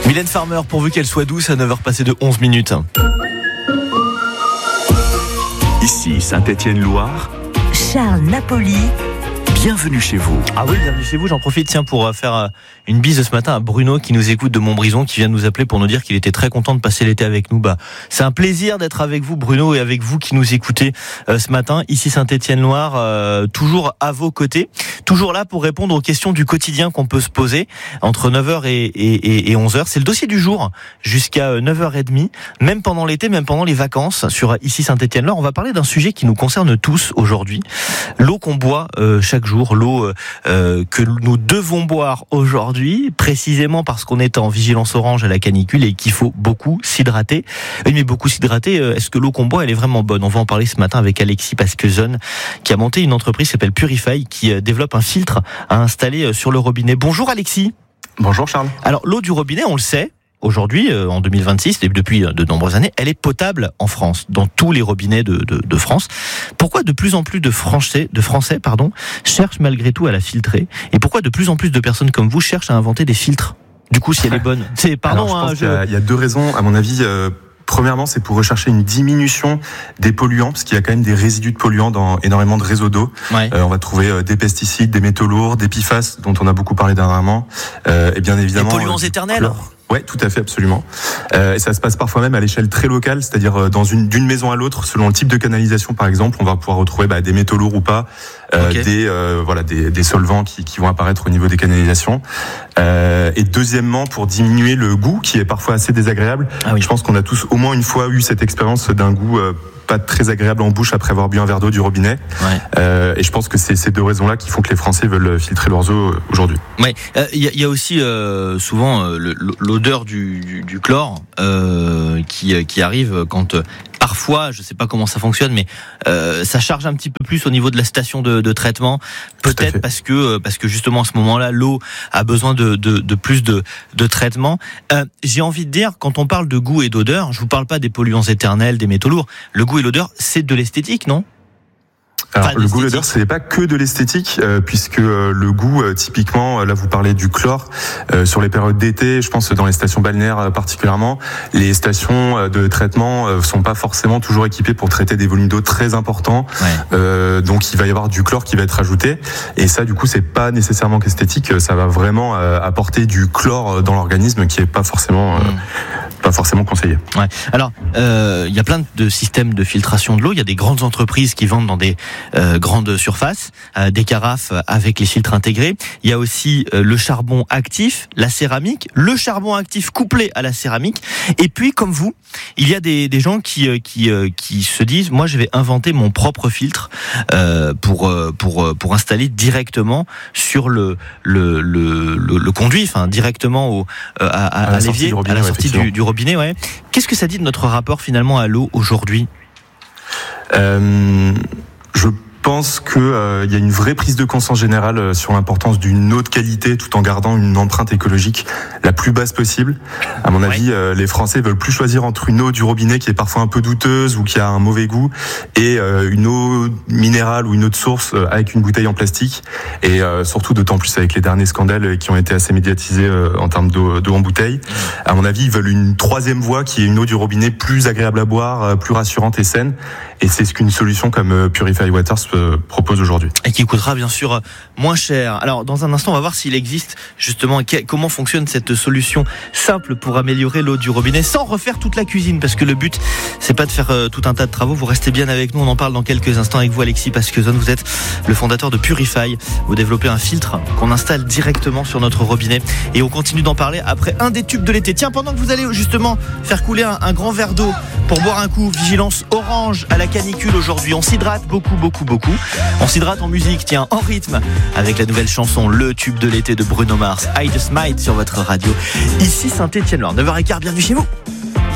Mylène Farmer, pourvu qu'elle soit douce, à 9h passées de 11 minutes. Ici Saint-Étienne-Loire, Charles Napoli. bienvenue chez vous. Ah oui, bienvenue chez vous. J'en profite pour faire une bise ce matin à Bruno qui nous écoute de Montbrison, qui vient de nous appeler pour nous dire qu'il était très content de passer l'été avec nous. C'est un plaisir d'être avec vous, Bruno, et avec vous qui nous écoutez ce matin. Ici Saint-Étienne-Loire, toujours à vos côtés, toujours là pour répondre aux questions du quotidien qu'on peut se poser entre 9h et 11h. C'est le dossier du jour jusqu'à 9h30, même pendant l'été, même pendant les vacances sur Ici Saint-Étienne-Loire. On va parler d'un sujet qui nous concerne tous aujourd'hui. L'eau qu'on boit chaque jour, l'eau que nous devons boire aujourd'hui, précisément parce qu'on est en vigilance orange à la canicule et qu'il faut beaucoup s'hydrater. Oui, mais beaucoup s'hydrater, est-ce que l'eau qu'on boit, elle est vraiment bonne? On va en parler ce matin avec Alexis Pasquezon, qui a monté une entreprise qui s'appelle Purify, qui développe un filtre à installer sur le robinet. Bonjour Alexis. Bonjour Charles. Alors l'eau du robinet, on le sait, aujourd'hui, en 2026, et depuis de nombreuses années, elle est potable en France, dans tous les robinets de France. Pourquoi de plus en plus de Français cherchent malgré tout à la filtrer? Et pourquoi de plus en plus de personnes comme vous cherchent à inventer des filtres? Du coup, si elle est bonne. Il y a deux raisons, à mon avis. Premièrement, c'est pour rechercher une diminution des polluants, parce qu'il y a quand même des résidus de polluants dans énormément de réseaux d'eau. Ouais. On va trouver des pesticides, des métaux lourds, des PFAS, dont on a beaucoup parlé dernièrement. Et bien évidemment, des polluants éternels. Ouais, tout à fait, absolument. Et ça se passe parfois même à l'échelle très locale, c'est-à-dire d'une maison à l'autre, selon le type de canalisation par exemple, on va pouvoir retrouver des métaux lourds ou pas, Okay. des solvants qui vont apparaître au niveau des canalisations. Et deuxièmement, pour diminuer le goût qui est parfois assez désagréable. Ah oui. Je pense qu'on a tous au moins une fois eu cette expérience d'un goût pas très agréable en bouche après avoir bu un verre d'eau du robinet. Ouais. Et je pense que c'est ces deux raisons-là qui font que les Français veulent filtrer leurs eaux aujourd'hui. Ouais, il y a aussi souvent l'odeur du chlore qui arrive quand parfois, je sais pas comment ça fonctionne, mais ça charge un petit peu plus au niveau de la station de traitement, peut-être parce que justement à ce moment-là, l'eau a besoin de plus de traitement. J'ai envie de dire, quand on parle de goût et d'odeur, je vous parle pas des polluants éternels, des métaux lourds. Le goût et l'odeur, c'est de l'esthétique, non? Alors, le goût, l'odeur, ce n'est pas que de l'esthétique, puisque le goût, typiquement, là vous parlez du chlore, sur les périodes d'été, je pense dans les stations balnéaires particulièrement, les stations de traitement sont pas forcément toujours équipées pour traiter des volumes d'eau très importants, ouais. Donc il va y avoir du chlore qui va être ajouté, et ça du coup c'est pas nécessairement qu'esthétique, ça va vraiment apporter du chlore dans l'organisme qui est pas forcément conseillé. Ouais. Alors, il y a plein de systèmes de filtration de l'eau. Il y a des grandes entreprises qui vendent dans des grandes surfaces des carafes avec les filtres intégrés. Il y a aussi le charbon actif, la céramique, le charbon actif couplé à la céramique. Et puis, comme vous, il y a des gens qui se disent, moi, je vais inventer mon propre filtre pour installer directement sur le conduit, enfin directement à l'évier, à la sortie du robinet. Ouais. Qu'est-ce que ça dit de notre rapport finalement à l'eau aujourd'hui? Je pense que y a une vraie prise de conscience générale sur l'importance d'une eau de qualité tout en gardant une empreinte écologique la plus basse possible. À mon avis, les Français veulent plus choisir entre une eau du robinet qui est parfois un peu douteuse ou qui a un mauvais goût et une eau minérale ou une eau de source avec une bouteille en plastique. Et surtout d'autant plus avec les derniers scandales qui ont été assez médiatisés en termes d'eau en bouteille. À mon avis, ils veulent une troisième voie qui est une eau du robinet plus agréable à boire, plus rassurante et saine. Et c'est ce qu'une solution comme Purify Waters propose aujourd'hui. Et qui coûtera bien sûr moins cher. Alors dans un instant, on va voir s'il existe justement comment fonctionne cette solution simple pour améliorer l'eau du robinet sans refaire toute la cuisine, parce que le but c'est pas de faire tout un tas de travaux. Vous restez bien avec nous, on en parle dans quelques instants avec vous, Alexis Pasquezon. Vous êtes le fondateur de Purify. Vous développez un filtre qu'on installe directement sur notre robinet et on continue d'en parler après un des tubes de l'été. Tiens, pendant que vous allez justement faire couler un grand verre d'eau pour boire un coup, vigilance orange à la canicule aujourd'hui. On s'hydrate beaucoup. On s'hydrate en musique, tiens, en rythme, avec la nouvelle chanson, le tube de l'été de Bruno Mars, I Just Might sur votre radio. Ici Saint-Étienne-Loire, 9h15, bienvenue chez vous.